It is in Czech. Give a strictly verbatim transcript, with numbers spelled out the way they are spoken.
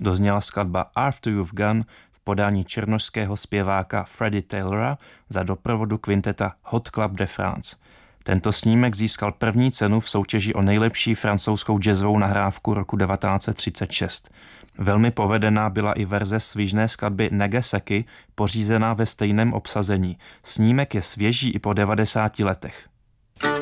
dozněla skladba After You've Gone v podání černošského zpěváka Freddie Taylora za doprovodu kvinteta Hot Club de France. Tento snímek získal první cenu v soutěži o nejlepší francouzskou jazzovou nahrávku roku devatenáct set třicet šest. Velmi povedená byla i verze svižné skladby Nagasaki, pořízená ve stejném obsazení. Snímek je svěží i po devadesáti letech.